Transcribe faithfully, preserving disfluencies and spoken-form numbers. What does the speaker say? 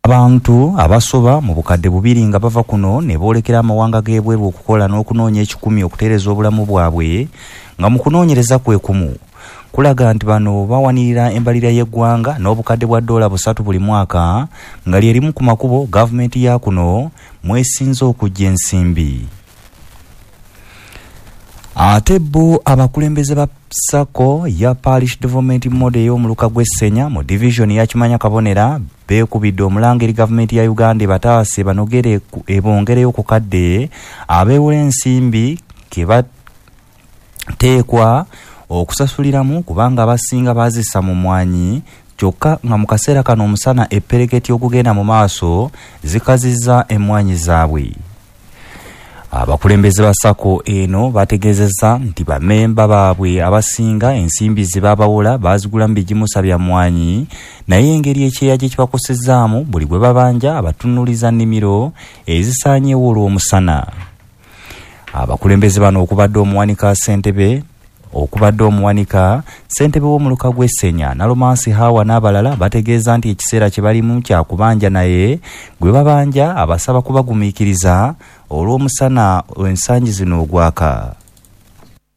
abantu abasoba mu bukadde bubiri nga bava kuno ne boolekera amawanga g'ebweru okukola n'okunoonya ekikumi okuteereza obulamu bwabwe nga mu kunoonyereza kwe kumu kulaga nti bano bawanirira embalirira y'eggwanga n'obukadde bwa ddoola busatu buli mwaka nga lye limu ku makubo gavumenti ya kuno mwesinze okujja ensimbi. Ate bo abakulembeze ba Sako ya Parish Development Model y'omuluka gw'Essenya mu division ya Kimanya Kabonera beekubidde omulanga eri gavumenti ya Uganda bataase banogere ebongereyo ku kadde abeewula ensimbi ke bateekwa okusasuliramu kubanga abasinga bazissa mu mwanyi kyokka nga mu kaseera kano omusana eppereketi okugenda mu maaso zikazizza emmwanyi zaabwe. Abakulembeze ba Sako eno bategeezezza nti bamemba baabwe abasinga ensimbi ze baabawula baazigula mu bigimusa bya mmwanyi naye engeri ekyeya gye kibakosezaamu buli gwe babanja abatunuliza nnimiro ezisaanyeewo olw'omusana. Abakulembeze bano okubadde omuwanika Ssentebe okubadde omuwanika Ssentebe w'omuluka gw'Essenya Nalumansi Hawa n'abalala bategeeza nti ekiseera kye balimu kya kubanja naye gwe babanja abasaba kubagumiikiriza olw'omusana ensangi zino ogwaka.